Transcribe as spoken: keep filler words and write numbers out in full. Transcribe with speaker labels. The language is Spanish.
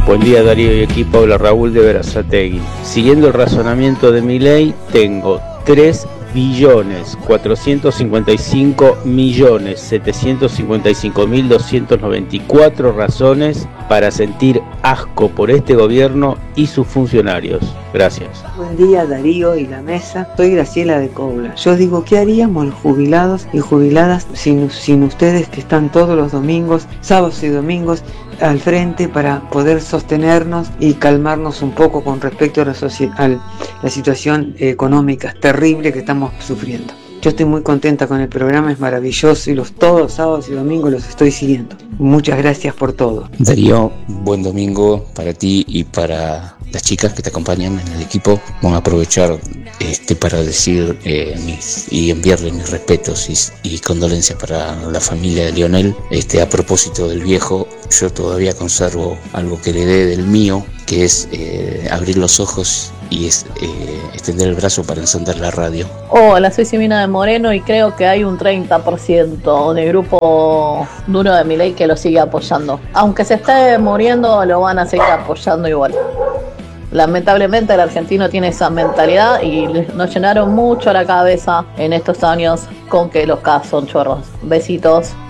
Speaker 1: Buen día, Darío y equipo, habla Raúl de Berazategui. Siguiendo el razonamiento de Milei, tengo tres billones cuatrocientos cincuenta y cinco millones setecientos cincuenta y cinco mil doscientos noventa y cuatro razones para sentir asco por este gobierno y sus funcionarios. Gracias.
Speaker 2: Buen día, Darío y la mesa. Soy Graciela de Cobla. Yo digo, ¿qué haríamos los jubilados y jubiladas sin, sin ustedes que están todos los domingos, sábados y domingos, al frente para poder sostenernos y calmarnos un poco con respecto a la, soci- a la situación económica terrible que estamos sufriendo? Yo estoy muy contenta con el programa, es maravilloso y los todos los sábados y domingos los estoy siguiendo. Muchas gracias por todo.
Speaker 3: Darío, buen domingo para ti y para las chicas que te acompañan en el equipo. Vamos a aprovechar este para decir eh, mis, y enviarle mis respetos y, y condolencias para la familia de Lionel. Este, a propósito del viejo, yo todavía conservo algo que heredé del mío, que es eh, abrir los ojos y es, eh, extender el brazo para encender la radio.
Speaker 4: Hola, soy Simina de Moreno y creo que hay un treinta por ciento de grupo duro de Milei que lo sigue apoyando. Aunque se esté muriendo, lo van a seguir apoyando igual. Lamentablemente el argentino tiene esa mentalidad y nos llenaron mucho la cabeza en estos años con que los casos son chorros. Besitos.